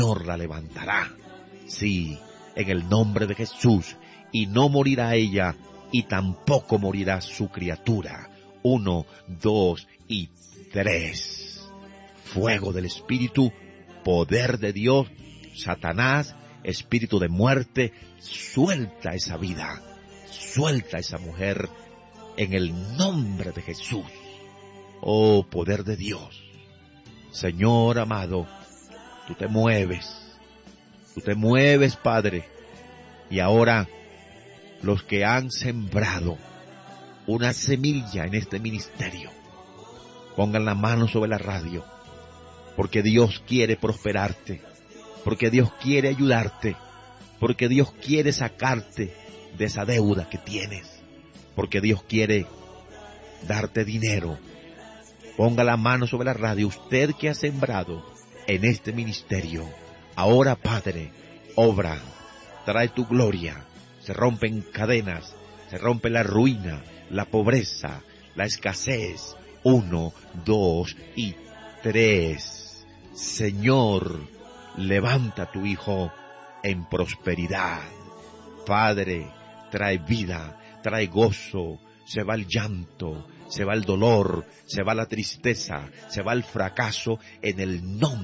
Señor la levantará. Sí, en el nombre de Jesús. Y no morirá ella, y tampoco morirá su criatura. 1, 2 y 3. Fuego del Espíritu, poder de Dios, Satanás, espíritu de muerte, suelta esa vida, suelta esa mujer, en el nombre de Jesús. Oh, poder de Dios. Señor amado, tú te mueves, Padre, y ahora los que han sembrado una semilla en este ministerio, pongan la mano sobre la radio, porque Dios quiere prosperarte, porque Dios quiere ayudarte, porque Dios quiere sacarte de esa deuda que tienes, porque Dios quiere darte dinero. Ponga la mano sobre la radio, usted que ha sembrado en este ministerio. Ahora, Padre, obra, trae tu gloria, se rompen cadenas, se rompe la ruina, la pobreza, la escasez. 1, 2 y 3. Señor, levanta a tu hijo en prosperidad. Padre, trae vida, trae gozo, se va el llanto, se va el dolor, se va la tristeza, se va el fracaso en el nombre